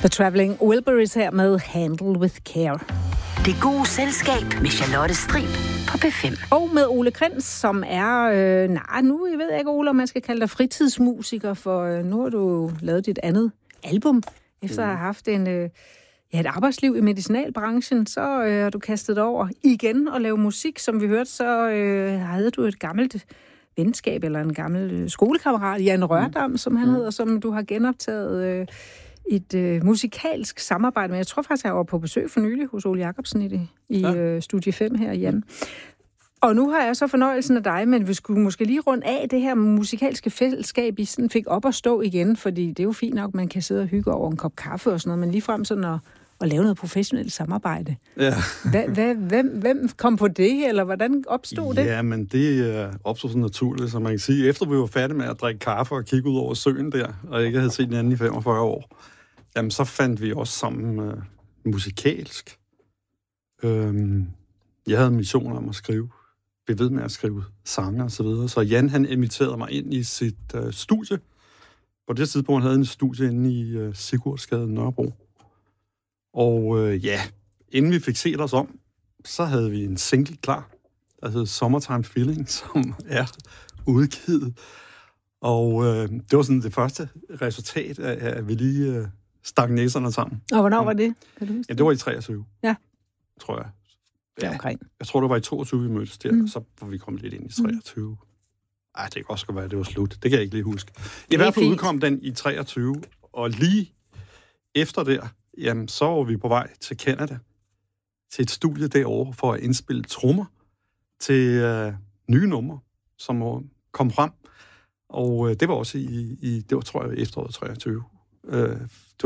The Traveling Wilburys her med Handle with Care. Det gode selskab med Charlotte Strib på P5. Og med Ole Krens, som er, nu ved jeg ikke, Ole, om man skal kalde dig fritidsmusiker, for nu har du lavet dit andet album, efter at have haft et arbejdsliv i medicinalbranchen, så har du kastet dig over igen og lave musik. Som vi hørte, så havde du et gammelt venskab, eller en gammel skolekammerat, Jan Rørdam, som han hedder, som du har genoptaget et musikalsk samarbejde med. Jeg tror faktisk, jeg var på besøg for nylig hos Ole Jacobsen i Studie 5 her, Jan. Og nu har jeg så fornøjelsen af dig, men vi skulle måske lige rundt af det her musikalske fællesskab, I sådan fik op at stå igen, fordi det er jo fint nok, man kan sidde og hygge over en kop kaffe og sådan noget, men ligefrem sådan at lave noget professionelt samarbejde. Ja. Hvem kom på det, eller hvordan opstod det? Ja, men det opstod så naturligt, som man kan sige. Efter vi var færdige med at drikke kaffe og kigge ud over søen der, og ikke havde set hinanden i 45 år, jamen så fandt vi også sammen musikalsk. Jeg havde en mission om at skrive. Vi ved med at skrive sange og så videre. Så Jan, han inviterede mig ind i sit studie. På det tidspunkt havde han et studie inde i Sigurdsgade Nørrebro. Og inden vi fik set os om, så havde vi en single klar, der hed Summertime Feeling, som er udgivet. Og det var sådan det første resultat af at vi lige stak næserne sammen. Og hvornår var det? Kan du huske det? Det var i 23. Ja. Tror jeg. Ja, okay. Jeg tror, det var i 22, vi mødtes der, og så var vi kommet lidt ind i 23. Ej, det kan også være, at det var slut. Det kan jeg ikke lige huske. I hvert fald udkom den i 23, og lige efter der, jamen, så var vi på vej til Canada, til et studie derovre, for at indspille trommer til nye numre, som kom frem. Og det var også det var, tror jeg, efteråret 23.